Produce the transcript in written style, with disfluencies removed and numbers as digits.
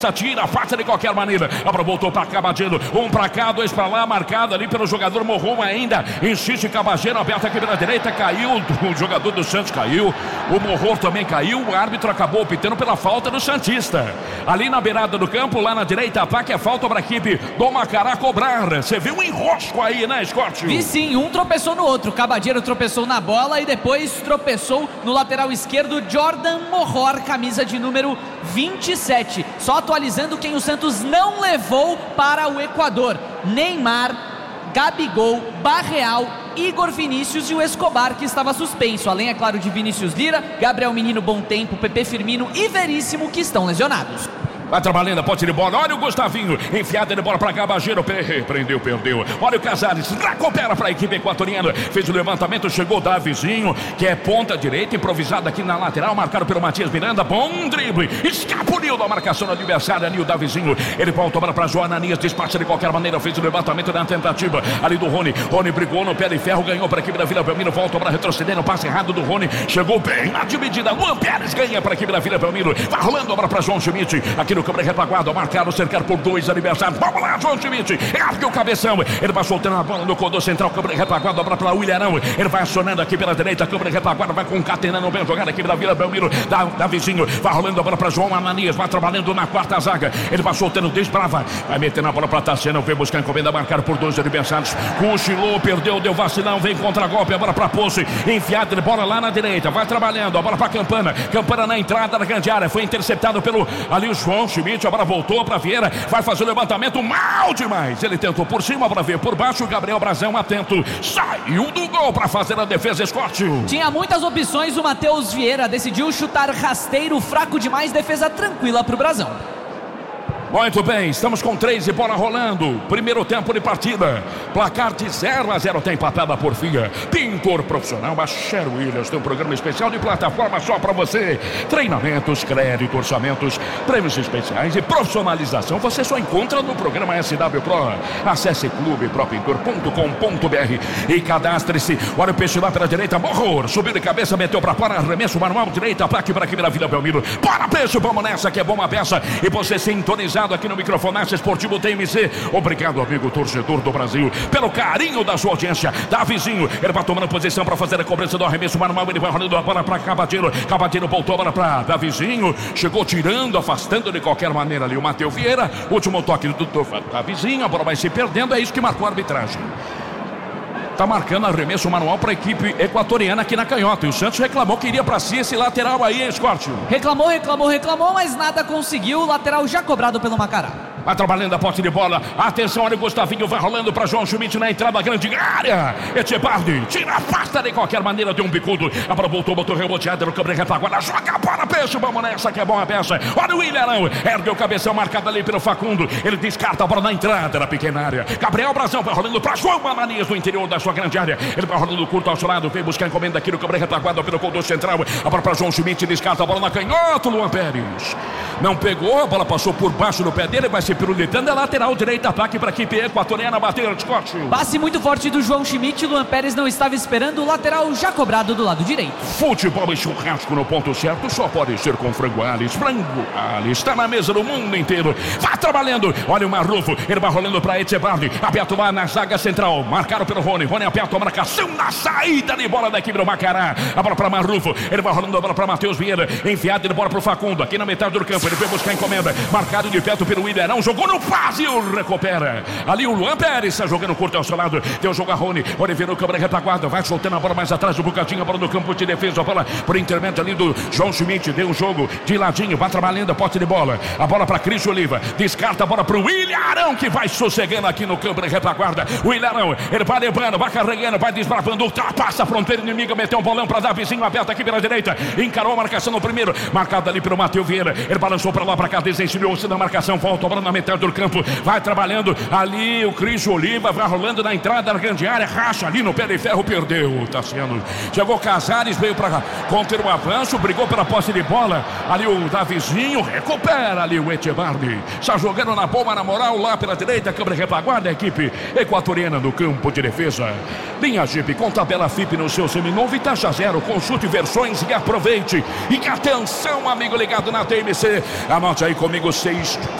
Tira, afasta de qualquer maneira. Abra, voltou para Cabageiro. Um para cá, dois para lá. Marcado ali pelo jogador Morrom ainda. Insiste Cabageiro, aberta aqui pela direita. Caiu, o jogador do Santos caiu. O Morrom também caiu. O árbitro acabou optando pela falta do Santista. Ali na beirada do campo, lá na direita, ataque é falta para a equipe do Macará cobrar. Você viu um enrosco aí, né, Scott? Vi sim, um tropeçou no outro. Cabageiro tropeçou na bola e depois tropeçou no lateral esquerdo Jordan Morror, camisa de número 27. Só atualizando quem o Santos não levou para o Equador: Neymar, Gabigol, Barreal, Igor Vinícius e o Escobar, que estava suspenso. Além, é claro, de Vinícius Lira, Gabriel Menino, Bom Tempo, Pepe Firmino e Veríssimo, que estão lesionados. Vai trabalhando a pote de bola. Olha o Gustavinho, enfiada de bola para Cabageiro. Prendeu, perdeu. Olha o Casares, recupera para a equipe equatoriana. Fez o levantamento, chegou o Davizinho, que é ponta direita, improvisado aqui na lateral, marcado pelo Matias Miranda. Bom drible, escapuliu da marcação do adversário ali o Davizinho. Ele volta a bola para João Ananias, despacha de qualquer maneira. Fez o levantamento na tentativa ali do Rony. Rony brigou no pé de ferro, ganhou para a equipe da Vila Belmiro. Volta a bola retrocedendo, passe errado do Rony. Chegou bem na dividida. Luan Pérez ganha para a equipe da Vila Belmiro. Vai rolando a bola para João Schmidt. Aqui no câmera retaguarda, marcado, cercado por dois adversários. Vamos lá, João Schmidt, ergue o cabeção. Ele vai soltando a bola no corredor central, câmera retaguarda, a bola para o Ilharão. Ele vai acionando aqui pela direita, câmera retaguarda, vai concatenando bem jogada aqui da Vila Belmiro, da Vizinho. Vai rolando a bola para João Ananias, vai trabalhando na quarta zaga. Ele vai soltando, desbrava, vai metendo a bola para Tassiano, vem buscar a encomenda, marcado por dois adversários. Cochilou, perdeu, deu vacilão, vem contra-golpe, a bola para Poço, enfiada de bola lá na direita, vai trabalhando, a bola para Campana. Campana na entrada da grande área, foi interceptado pelo ali o João Schmidt, a bola voltou para Vieira, vai fazer o levantamento mal demais. Ele tentou por cima para ver por baixo. Gabriel Brazão atento, saiu do gol para fazer a defesa. Scott. Tinha muitas opções, o Matheus Vieira decidiu chutar rasteiro, fraco demais, defesa tranquila para o Brazão. Muito bem, estamos com 3 e bola rolando. Primeiro tempo de partida. Placar de 0-0 tem patada por fia. Pintor profissional Bacher Williams tem um programa especial de plataforma só para você. Treinamentos, crédito, orçamentos, prêmios especiais e profissionalização você só encontra no programa SW Pro. Acesse clubepropintor.com.br e cadastre-se. Olha o peixe lá pela direita, Morro, subiu de cabeça, meteu para fora, arremesso manual, direita, ataque para aqui da Vila Belmiro. Bora peixe, vamos nessa que é bom uma peça. E você sintonizar aqui no Microfonaço Esportivo TMC. Obrigado, amigo torcedor do Brasil, pelo carinho da sua audiência. Davizinho, ele vai tomando posição para fazer a cobrança do arremesso manual. Ele vai rolando a bola para Cabageiro. Cabageiro voltou a bola para Davizinho. Chegou tirando, afastando de qualquer maneira ali o Matheus Vieira. Último toque do Davizinho. A bola vai se perdendo. É isso que marcou a arbitragem. Tá marcando arremesso manual para a equipe equatoriana aqui na canhota. E o Santos reclamou que iria para si esse lateral aí, hein, Scott? Reclamou, mas nada conseguiu. O lateral já cobrado pelo Macará. Vai trabalhando a posse de bola. Atenção, olha o Gustavinho, vai rolando para João Schmidt na entrada da grande área. Etchebardi tira, afasta de qualquer maneira, deu um bicudo. A bola voltou, botou reboteada no câmera retaguarda. Joga a bola, peixe, vamos nessa que é boa peça. Olha o Ilharão, ergue o cabeção marcado ali pelo Facundo. Ele descarta a bola na entrada da pequena área. Gabriel Brazão vai rolando para João Ananias no interior da sua grande área. Ele vai rolando curto ao seu lado, vem buscar a encomenda aqui no câmera retaguarda pelo corredor central. A bola para João Schmidt, descarta a bola na canhota. Luan Pérez não pegou, a bola passou por baixo do pé dele, vai se pirulitando. É lateral direita, ataque para a equipe equatoriana bater. Scott. Passe muito forte do João Schmidt. Luan Pérez não estava esperando, o lateral já cobrado do lado direito. Futebol e churrasco no ponto certo só pode ser com Frango Alves. Frango Alves está na mesa do mundo inteiro. Vai trabalhando, olha o Marrufo, ele vai rolando para Etchebardi, aperto lá na zaga central, marcado pelo Rony. Rony aperta a marcação na saída de bola da equipe do Macará. A bola para Marrufo, ele vai rolando a bola para Matheus Vieira, enfiado de bola para o Facundo, aqui na metade do campo. Ele foi buscar a encomenda, marcado de perto pelo Ilharão, jogou no Brasil, recupera. Ali o Luan Pérez está jogando curto ao seu lado. Deu jogo a Rony. Rony virou câmera retaguarda. Vai soltando a bola mais atrás do Bucatinho. A bola no campo de defesa. A bola por intermédio ali do João Schmidt. Deu um jogo de ladinho. Vai trabalhando a posse de bola. A bola para Cris Oliva. Descarta a bola para o Ilharão, que vai sossegando aqui no câmera retaguarda. O Ilharão, ele vai levando, vai carregando, vai desbravando. Ultrapassa a fronteira inimiga. Meteu um bolão para Davizinho aberto aqui pela direita. Encarou a marcação no primeiro. Marcado ali pelo Matheus Vieira. Ele balançou para lá, para cá. Desensibilhou-se na marcação. Volta a bola na metade do campo. Vai trabalhando ali o Cris Oliva, vai rolando na entrada da grande área, racha ali no pé de ferro, perdeu, tá sendo. Chegou Casares, veio para conter o avanço, brigou pela posse de bola, ali o Davizinho, recupera ali o Etchebardi, está jogando na bomba, na moral, lá pela direita, câmera retaguarda, a equipe equatoriana no campo de defesa. Linha Jeep com tabela FIP no seu seminovo e taxa zero, consulte versões e aproveite. E atenção, amigo ligado na TMC, Anote aí comigo, 6